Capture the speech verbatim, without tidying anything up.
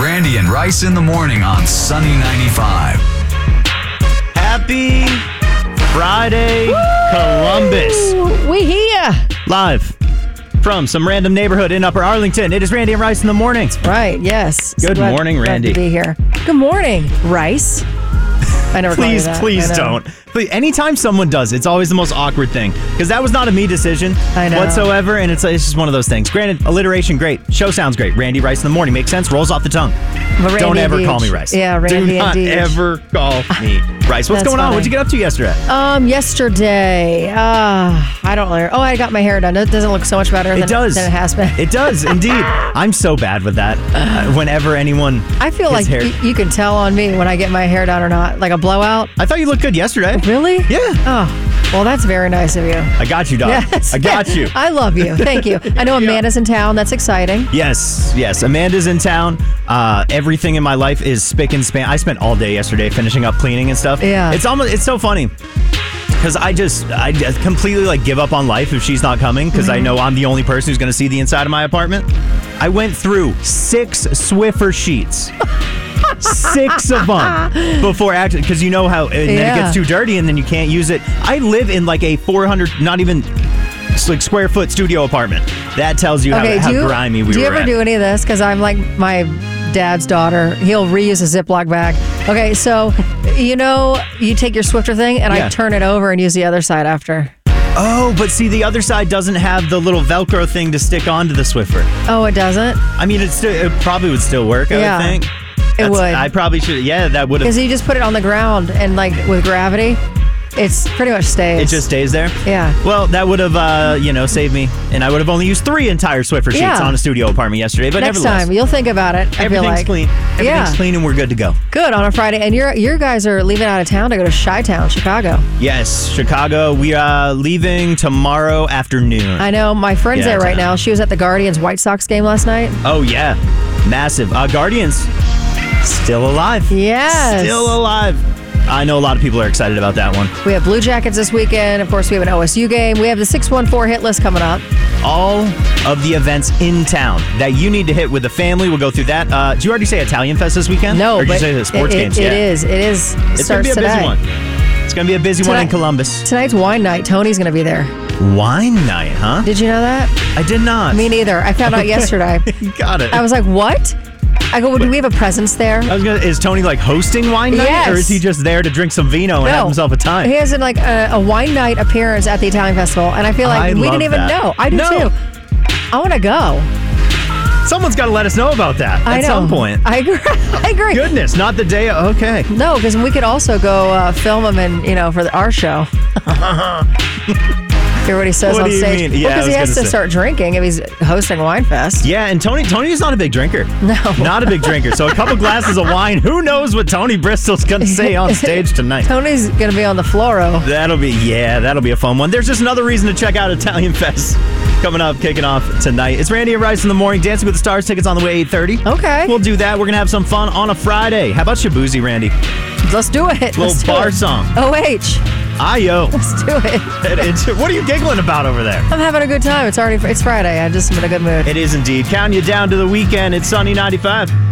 Randy and Rice in the morning on Sunny ninety-five. Happy Friday, Woo! Columbus. We here. Live from some random neighborhood in Upper Arlington. It is Randy and Rice in the morning. That's right, yes. Good glad, morning, Randy. Glad to be here. Good morning, Rice. I never call you Please, that. please don't. Please, anytime someone does, it's always the most awkward thing. Because that was not a me decision I know. whatsoever, and it's, it's just one of those things. Granted, alliteration, great. Show sounds great. Randy Rice in the morning. Makes sense. Rolls off the tongue. But Don't Randy ever and call me Deej. Rice. Yeah, Randy Do not and Deej. ever call me Rice. What's That's going on? funny. What'd you get up to yesterday? Um, yesterday, uh, I don't know. Oh, I got my hair done. It doesn't look so much better than It does. than it has been. It does, indeed. I'm so bad with that. Uh, whenever anyone I feel gets like hair. y- you can tell on me when I get my hair done or not. Like a blowout. I thought you looked good yesterday. Really? Yeah. Oh, well, that's very nice of you. I got you, dog. Yes. I got you. I love you. Thank you. I know Amanda's in town. That's exciting. Yes, yes. Amanda's in town. Uh, everything in my life is spick and span. I spent all day yesterday finishing up cleaning and stuff. Yeah. It's almost. It's so funny. Because I just, I just completely like give up on life if she's not coming because Mm-hmm. I know I'm the only person who's going to see the inside of my apartment. I went through six Swiffer sheets. Six of them before actually, because you know how, and then it Yeah. gets too dirty and then you can't use it. I live in like a four hundred, not even like square foot studio apartment. That tells you Okay, how, how do you, grimy we do you were ever at. do any of this? Because I'm like my dad's daughter. He'll reuse a Ziploc bag. Okay, so you know, you take your Swiffer thing and Yeah. I turn it over and use the other side after. Oh, but see, the other side doesn't have the little Velcro thing to stick onto the Swiffer. Oh, it doesn't? I mean, it, still, it probably would still work, I Yeah, would think. it That's- would. I probably should. Yeah, that would have. Because you just put it on the ground and like with gravity, it's pretty much stays. It just stays there? Yeah. Well, that would have, uh, you know, saved me. And I would have only used three entire Swiffer sheets Yeah. on a studio apartment yesterday. But Next nevertheless, time, you'll think about it. I feel everything's like. clean. Everything's Yeah. clean and we're good to go. Good on a Friday. And you're, you guys are leaving out of town to go to Chi-Town, Chicago. Yes, Chicago. We are leaving tomorrow afternoon. I know. My friend's Yeah, there right town. now. She was at the Guardians White Sox game last night. Oh, yeah. Massive. Uh, Guardians, still alive. Yes. Still alive. I know a lot of people are excited about that one. We have Blue Jackets this weekend. Of course, we have an O S U game. We have the six one four hit list coming up. All of the events in town that you need to hit with the family. We'll go through that. Uh, did you already say Italian Fest this weekend? No, or did but you say the sports it, games? It, yeah. it is. It is. It It's going to starts be a today. busy one. It's going to be a busy one in Tonight- Columbus. Tonight's wine night. Tony's going to be there. Wine night, huh? Did you know that? I did not. Me neither. I found out yesterday. Got it. I was like, what? I go, well, do we have a presence there? I was gonna. Is Tony like hosting wine night, Yes. or is he just there to drink some vino and have himself a time? He has like a, a wine night appearance at the Italian Festival, and I feel like I we love didn't even that. know. I do No. too. I want to go. Someone's got to let us know about that I at know. some point. I agree. I agree. Goodness, not the day. Okay. No, because we could also go uh, film him and you know for the, our show. Hear what he says What on do you stage. mean? Yeah, I because was he has gonna to say. start drinking if he's hosting Wine Fest. Yeah, and Tony Tony's not a big drinker. No. Not a big drinker. So a couple glasses of wine. Who knows what Tony Bristol's gonna say on stage tonight? Tony's gonna be on the floro. That'll be yeah, that'll be a fun one. There's just another reason to check out Italian Fest coming up, kicking off tonight. It's Randy and Rice in the morning. Dancing with the Stars tickets on the way eight thirty. Okay. We'll do that. We're gonna have some fun on a Friday. How about Shabuzi, Randy? Let's do it. Little Let's do bar it. song. O H. Ayo. Let's do it. It- it's- what are you giggling about over there? I'm having a good time. It's already it's Friday. I just am in a good mood. It is indeed. Counting you down to the weekend. It's Sunny ninety-five.